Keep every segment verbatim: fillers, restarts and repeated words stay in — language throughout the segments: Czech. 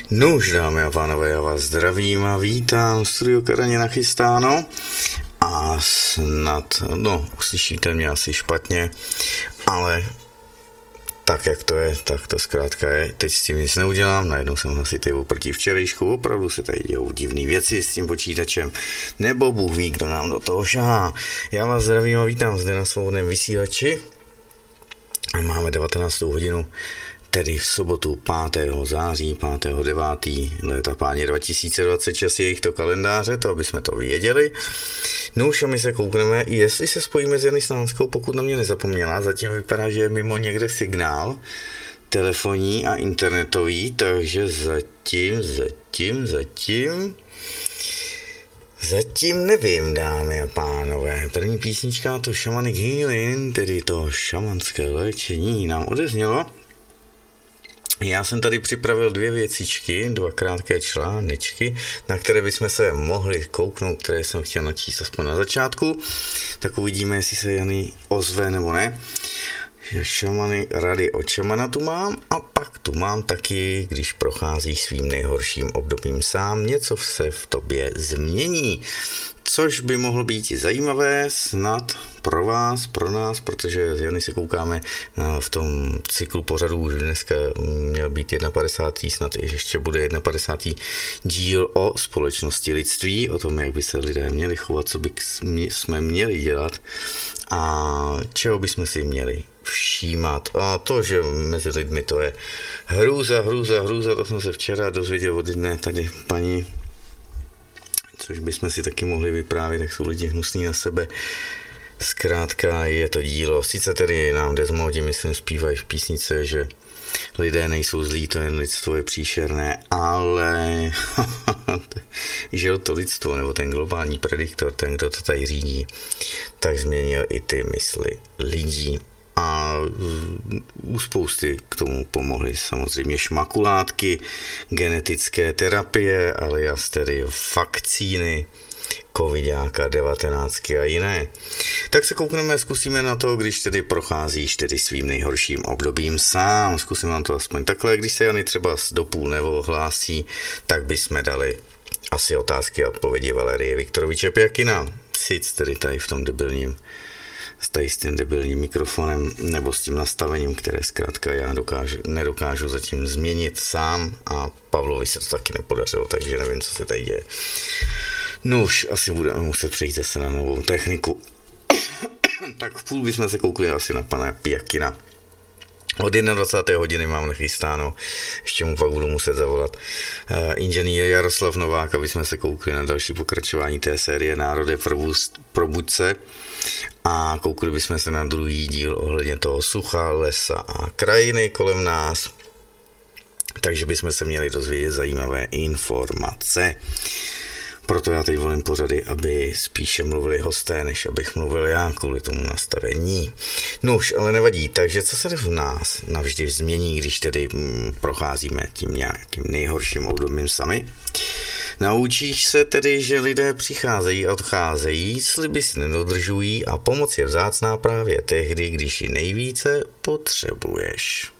Nuž, dámy a pánové, já vás zdravím a vítám v studiu Karaně nachystáno a snad, no, uslyšíte mě asi špatně, ale tak, jak to je, tak to zkrátka je. Teď s tím nic neudělám, najednou jsem hlasitý oproti včerejšku, opravdu se tady dějou divný věci s tím počítačem, nebo Bůh ví, kdo nám do toho šahá. Já vás zdravím a vítám zde na svobodném vysílači. Máme devatenáctou hodinu, tedy v sobotu pátého září, pátého devátého léta páně dva tisíce dvacet šest, jejich to kalendáře, to aby jsme to věděli. No už a my se koukneme, jestli se spojíme s Jany Slánskou, pokud na mě nezapomněla, zatím vypadá, že je mimo někde signál telefonní a internetový, takže zatím, zatím, zatím, zatím nevím, dámy a pánové. První písnička, to Shamanic Healing, tedy to šamanské léčení, nám odeznělo. Já jsem tady připravil dvě věcičky, dva krátké článečky, na které bychom se mohli kouknout, které jsem chtěl načíst aspoň na začátku. Tak uvidíme, jestli se Jany ozve nebo ne. Šamany, rady od šamana tu mám a pak tu mám taky, když procházíš svým nejhorším obdobím sám, něco se v tobě změní. Což by mohlo být i zajímavé snad pro vás, pro nás, protože z Jany se koukáme v tom cyklu pořadu, už dneska měl být padesátý první snad ještě bude padesátý první díl o společnosti lidství, o tom, jak by se lidé měli chovat, co by jsme měli dělat a čeho bychom si měli všímat. A to, že mezi lidmi to je hrůza, hrůza, hrůza, to jsem se včera dozvěděl od jedné tady paní, což bychom si taky mohli vyprávět, jak jsou lidi hnusní na sebe. Zkrátka je to dílo. Sice tedy nám Desmodi, myslím, zpívají v písnice, že lidé nejsou zlí, to jen lidstvo je příšerné, ale že to lidstvo, nebo ten globální prediktor, ten, kdo to tady řídí, tak změnil i ty mysli lidí. A u spousty k tomu pomohly samozřejmě šmakulátky, genetické terapie, alias tedy vakcíny, covidáka devatenáct a jiné. Tak se koukneme, zkusíme na to, když tedy procházíš tedy svým nejhorším obdobím sám. Zkusím vám to aspoň takhle, když se Jany třeba do půl nebo hlásí, tak bychom dali asi otázky a odpovědi Valerie Viktoroviče Pjakina. Sic tedy tady v tom debilním tady s tím debilním mikrofonem nebo s tím nastavením, které zkrátka já dokážu, nedokážu zatím změnit sám a Pavlovi se to taky nepodařilo, takže nevím, co se tady děje. No už asi budeme muset přejít zase na novou techniku. Tak v půl bychom se koukli asi na pana Pjakina. Od jednadvacáté hodiny mám nachystáno, ještě mu pak budu muset zavolat uh, inženýr Jaroslav Novák, aby jsme se koukli na další pokračování té série Národe probuď se a koukli bychom se na druhý díl ohledně toho sucha, lesa a krajiny kolem nás, takže bychom se měli dozvědět zajímavé informace. Proto já teď volím pořady, aby spíše mluvili hosté, než abych mluvil já kvůli tomu nastavení. Nuž, ale nevadí, takže co se v nás navždy změní, když tedy hm, procházíme tím nějakým nejhorším obdobím sami? Naučíš se tedy, že lidé přicházejí a odcházejí, sliby si nedodržují a pomoc je vzácná právě tehdy, když ji nejvíce potřebuješ.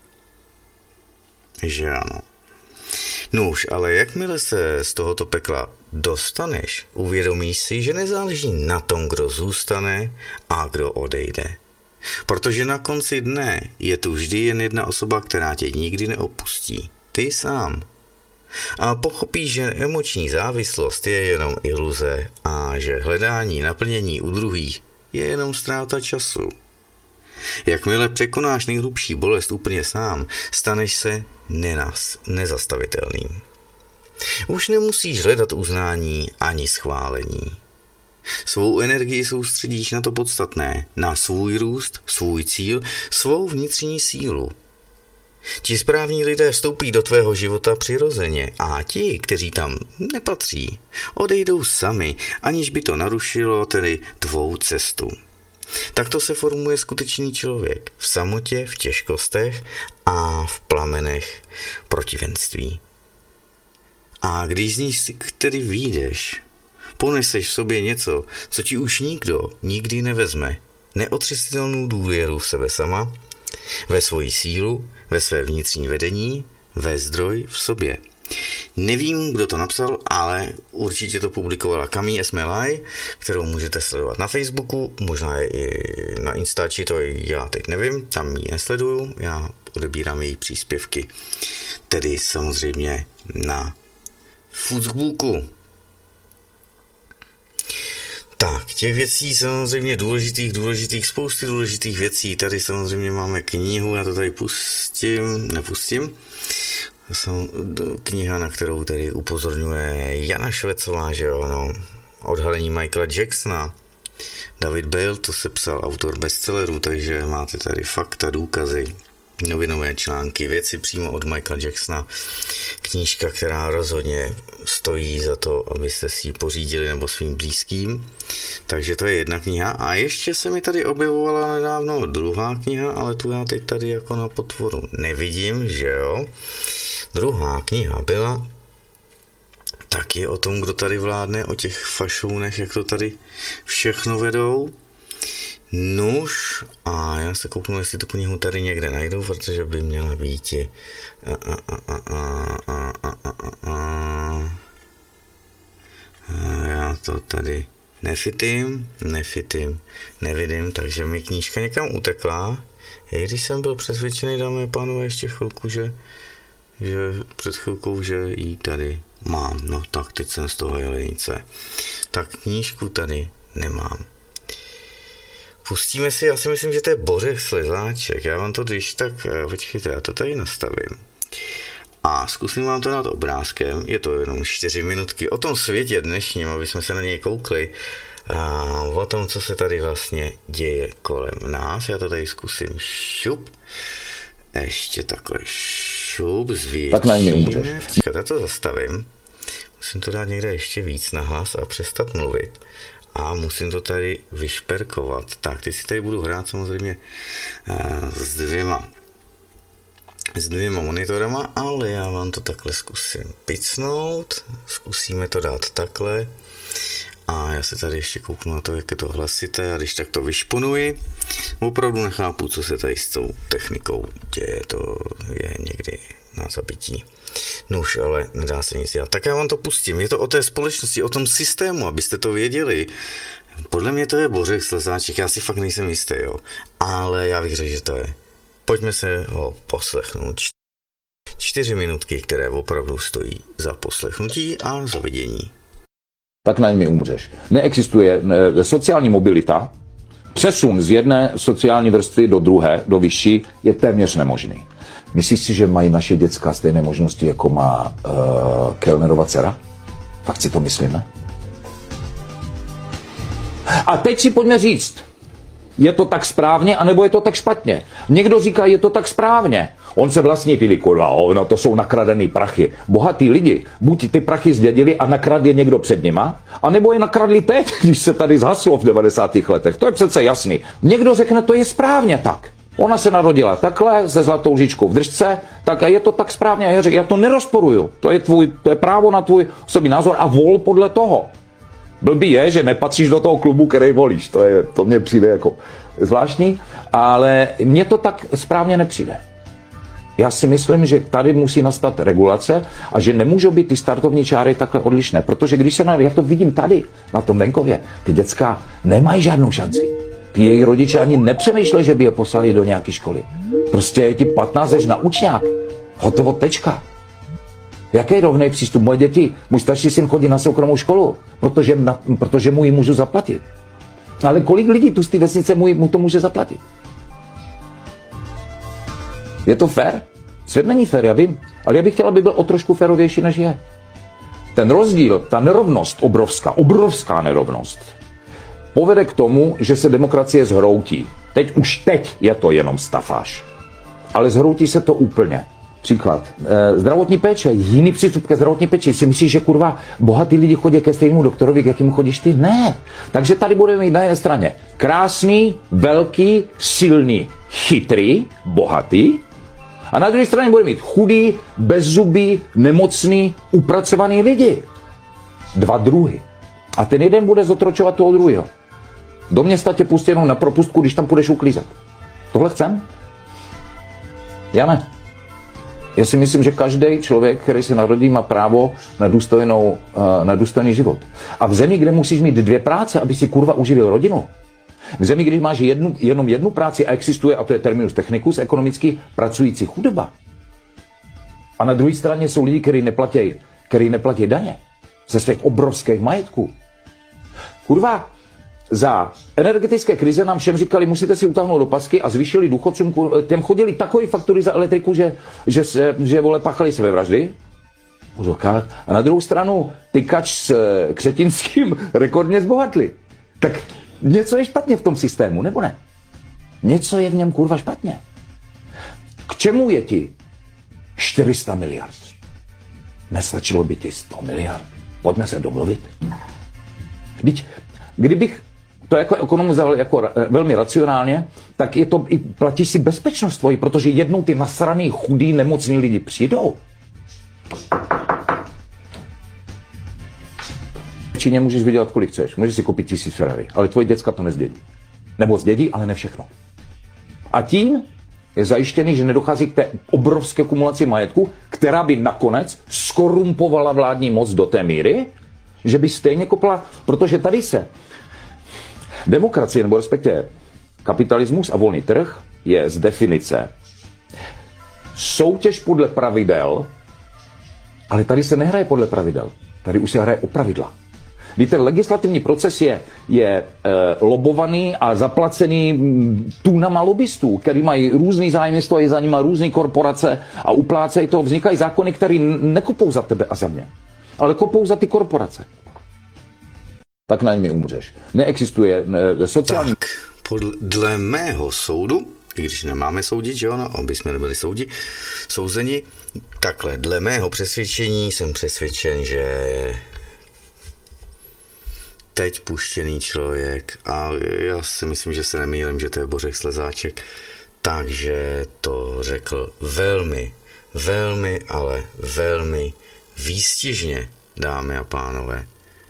Že ano. Nuž, ale jakmile se z tohoto pekla dostaneš, uvědomíš si, že nezáleží na tom, kdo zůstane a kdo odejde. Protože na konci dne je tu vždy jen jedna osoba, která tě nikdy neopustí. Ty sám. A pochopíš, že emoční závislost je jenom iluze a že hledání naplnění u druhých je jenom ztráta času. Jakmile překonáš nejhlubší bolest úplně sám, staneš se nenas, nezastavitelným. Už nemusíš hledat uznání ani schválení. Svou energii soustředíš na to podstatné, na svůj růst, svůj cíl, svou vnitřní sílu. Ti správní lidé vstoupí do tvého života přirozeně a ti, kteří tam nepatří, odejdou sami, aniž by to narušilo tedy tvou cestu. Takto se formuje skutečný člověk v samotě, v těžkostech a v plamenech protivenství. A když z ní tedy vyjdeš, poneseš v sobě něco, co ti už nikdo nikdy nevezme, neotřesitelnou důvěru v sebe sama, ve svoji sílu, ve své vnitřní vedení, ve zdroj v sobě. Nevím, kdo to napsal, ale určitě to publikovala Camille Esmelaj, kterou můžete sledovat na Facebooku, možná i na Instači, to já teď nevím, tam ji nesleduju, já odebírám její příspěvky, tedy samozřejmě na Facebooku. Tak, těch věcí samozřejmě důležitých, důležitých, spousty důležitých věcí. Tady samozřejmě máme knihu, já to tady pustím, nepustím. To jsou kniha, na kterou tady upozorňuje Jana Švecová, že jo, no. Odhalení Michaela Jacksona. David Bale, to se psal autor bestselleru, takže máte tady fakta, důkazy, novinové články, věci přímo od Michaela Jacksona. Knížka, která rozhodně stojí za to, abyste si ji pořídili nebo svým blízkým. Takže to je jedna kniha. A ještě se mi tady objevovala nedávno druhá kniha, ale tu já teď tady jako na potvoru nevidím, že jo. Druhá kniha byla taky o tom, kdo tady vládne, o těch fašounech, jak to tady všechno vedou. Nuž, a já se kouknu, jestli tu knihu tady někde najdu, protože by měla být a, a, a, a, a, a, a, a, a. Já to tady nefitím, nefitím, nevidím, takže mi knížka někam utekla. I když jsem byl přesvědčený, dámy a pánové, ještě chvilku, že, že před chvilkou, že ji tady mám. No tak teď jsem z toho jelenice. Tak knížku tady nemám. Pustíme si, já si myslím, že to je Bořek Slezáček. Já vám to když tak, počkejte, já to tady nastavím. A zkusím vám to dát obrázkem, je to jenom čtyři minutky o tom světě dnešním, aby jsme se na něj koukli. A o tom, co se tady vlastně děje kolem nás. Já to tady zkusím šup. Ještě takhle šup, zvětšíme. Já to zastavím. Musím to dát někde ještě víc nahlas a přestat mluvit. A musím to tady vyšperkovat. Tak, teď si tady budu hrát samozřejmě s dvěma s dvěma monitorama, ale já vám to takhle zkusím picnout. Zkusíme to dát takhle. A já se tady ještě kouknu na to, jak je to hlasité, a když tak to vyšponuji. Opravdu nechápu, co se tady s tou technikou děje, to je někdy na zabití. Nuž, ale nedá se nic dělat. Tak já vám to pustím. Je to o té společnosti, o tom systému, abyste to věděli. Podle mě to je Bořek Slezáček, já si fakt nejsem jistý, jo. Ale já bych řekl, že to je. Pojďme se ho poslechnout. Čtyři minutky, které opravdu stojí za poslechnutí a za vidění. Tak na něj umřeš. Neexistuje ne, sociální mobilita, přesun z jedné sociální vrstvy do druhé, do vyšší, je téměř nemožný. Myslíš si, že mají naše děcka stejné možnosti, jako má uh, Kellnerova dcera? Fakt si to myslíme? A teď si pojďme říct, je to tak správně, anebo je to tak špatně. Někdo říká, je to tak správně. On se vlastní pili, kurva, no to jsou nakradený prachy. Bohatý lidi, buď ty prachy zdědili a nakradl je někdo před nima, anebo je nakradli teď, když se tady zhaslo v devadesátých letech. To je přece jasný. Někdo řekne, to je správně tak. Ona se narodila takhle, se zlatou lžičkou v držce, tak a je to tak správně. Já řekl, já to nerozporuju. To je, tvůj, to je právo na tvůj osobní názor a vol podle toho. Blbý je, že nepatříš do toho klubu, který volíš. To, je, to mně přijde jako zvláštní, ale mně to tak správně nepřijde. Já si myslím, že tady musí nastat regulace a že nemůžou být ty startovní čáry takhle odlišné, protože když se, na, jak to vidím tady, na tom venkově, ty děcka nemají žádnou šanci. Ty jejich rodiče ani nepřemýšleli, že by je poslali do nějaké školy. Prostě je ti patnáct až na učňák. Hotovo, tečka. Jaký je rovný přístup? Moje děti, můj starší syn chodí na soukromou školu, protože, na, protože mu ji můžu zaplatit. Ale kolik lidí tu z té vesnice mu, mu to může zaplatit? Je to fér? Svět není fér, já vím, ale já bych chtěl, aby byl o trošku férovější, než je. Ten rozdíl, ta nerovnost obrovská, obrovská nerovnost, povede k tomu, že se demokracie zhroutí. Teď už teď je to jenom stafáž. Ale zhroutí se to úplně. Příklad. Zdravotní péče, jiný přístup ke zdravotní péči. Si myslíš, že kurva bohatý lidi chodí ke stejnému doktorovi, k jakému chodíš ty? Ne. Takže tady budeme mít na jedné straně krásný, velký, silný, chytrý, bohatý. A na druhé straně budeme mít chudý, bezzubý, nemocný, upracovaný lidi. Dva druhy. A ten jeden bude zotročovat toho druhého. Do města tě pustí jenom na propustku, když tam půjdeš uklízet. Tohle chcem? Já ne. Já si myslím, že každý člověk, který se narodí, má právo na, důstojnou, na důstojný život. A v zemi, kde musíš mít dvě práce, aby si kurva uživil rodinu, v zemi, když máš jednu, jenom jednu práci a existuje, a to je terminus technicus, ekonomicky pracující chudoba. A na druhé straně jsou lidi, kteří neplatí, kteří neplatí daně ze svých obrovských majetků. Kurva, za energetické krize nám všem říkali, musíte si utáhnout do pasky a zvýšili důchodcům, těm chodili takové faktury za elektriku, že, že, se, že vole, páchali sebevraždy. A na druhou stranu Tykač s Křetinským rekordně zbohatli. Tak něco je špatně v tom systému, nebo ne? Něco je v něm kurva špatně. K čemu je ti čtyři sta miliard? Nestačilo by ti sto miliard? Pojďme se domluvit. Vždyť, kdybych to jako ekonom vzal jako velmi racionálně, tak je to, i platíš si bezpečnost tvoji, protože jednou ty nasraný, chudý, nemocní lidi přijdou. V Číně můžeš vydělat, kolik chceš. Můžeš si koupit tisíc Ferrari, ale tvoji děcka to nezdědí. Nebo zdědí, ale ne všechno. A tím je zajištěný, že nedochází k té obrovské kumulaci majetku, která by nakonec skorumpovala vládní moc do té míry, že by stejně kopla, protože tady se demokracie, nebo respektive kapitalismus a volný trh je z definice soutěž podle pravidel, ale tady se nehraje podle pravidel, tady už se hraje o pravidla. Kdy ten legislativní proces je, je e, lobovaný a zaplacený tunama lobbystů, který mají různý zájmy, stojí za nima různé korporace a uplácejí to, vznikají zákony, které nekopou za tebe a za mě, ale kopou za ty korporace. Tak na nimi umřeš. Neexistuje ne, sociální... Tak, podle mého soudu, i když nemáme soudit, že ono, aby jsme nebyli soudi, souzeni, takhle, dle mého přesvědčení jsem přesvědčen, že teď puštěný člověk, a já si myslím, že se nemýlím, že to je Bořek Slezáček, takže to řekl velmi, velmi, ale velmi výstižně, dámy a pánové.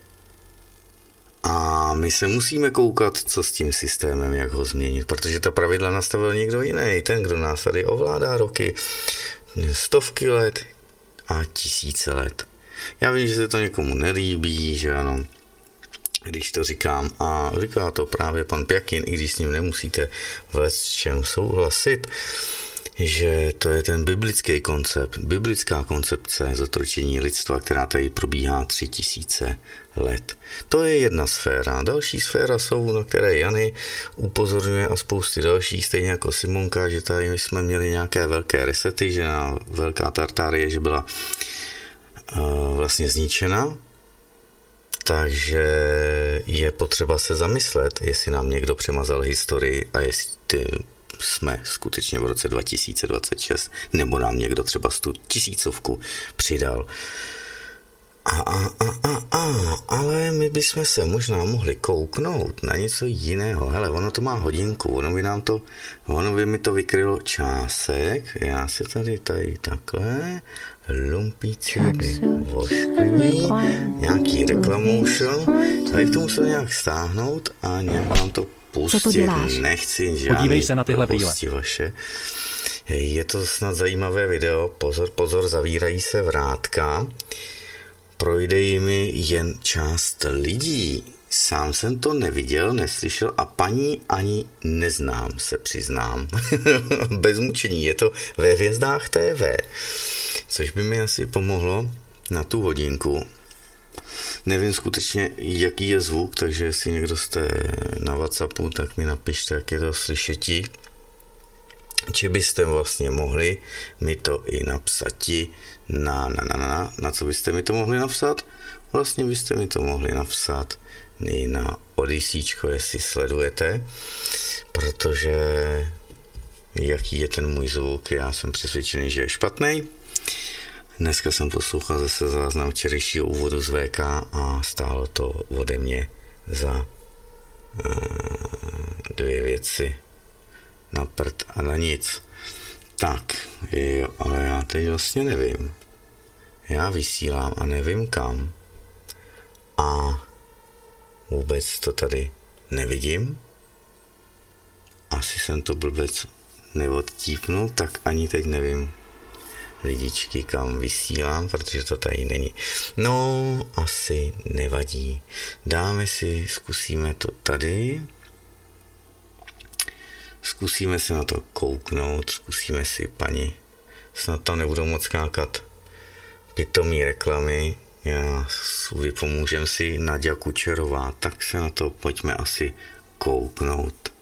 A my se musíme koukat, co s tím systémem, jak ho změnit, protože ta pravidla nastavil někdo jiný, ten, kdo nás tady ovládá roky, stovky let a tisíce let. Já vím, že se to někomu nelíbí, že ano, když to říkám, a říká to právě pan Pjakin, i když s ním nemusíte vůbec s čem souhlasit, že to je ten biblický koncept, biblická koncepce zotročení lidstva, která tady probíhá tři tisíce let. To je jedna sféra. Další sféra jsou, na které Jany upozorňuje a spousty dalších, stejně jako Simonka, že tady my jsme měli nějaké velké resety, že na velká Tartárie, že byla uh, vlastně zničena. Takže je potřeba se zamyslet, jestli nám někdo přemazal historii a jestli ty jsme skutečně v roce dva tisíce dvacet šest, nebo nám někdo třeba tu tisícovku přidal. A, a, a, a, a, ale my bychom se možná mohli kouknout na něco jiného. Hele, ono to má hodinku, ono by nám to, ono by mi to vykrylo čásek. Já si tady, tady takhle, lumpíci, vošklivý, nějaký reklamotion, tady to musel nějak stáhnout a nějak nám to pustit. Nechci žádný Podívej se na tyhle brýle. vaše. Je to snad zajímavé video, pozor, pozor, zavírají se vrátka. Projde jimi jen část lidí. Sám jsem to neviděl, neslyšel a paní ani neznám, se přiznám. Bez mučení, je to ve Hvězdách T V. Což by mi asi pomohlo na tu hodinku. Nevím skutečně, jaký je zvuk, takže jestli někdo jste na WhatsAppu, tak mi napište, jak je to slyšetí. Či byste vlastně mohli mi to i napsati na, na, na, na, na co byste mi to mohli napsat? Vlastně byste mi to mohli napsat i na Odysíčko, jestli sledujete, protože jaký je ten můj zvuk, já jsem přesvědčený, že je špatný. Dneska jsem poslouchal zase záznam včerejšího úvodu z V K a stálo to ode mě za uh, dvě věci. Na prd a na nic. Tak, jo, ale já teď vlastně nevím. Já vysílám a nevím kam. A vůbec to tady nevidím. Asi jsem to blbec neodtípnul, tak ani teď nevím, lidičky, kam vysílám, protože to tady není. No, asi nevadí. Dáme si, zkusíme to tady. Zkusíme se na to kouknout, zkusíme si paní, snad tam nebudou moc kákat pitomý reklamy. Já vypomůžem si Naďa Kučerová, tak se na to pojďme asi kouknout.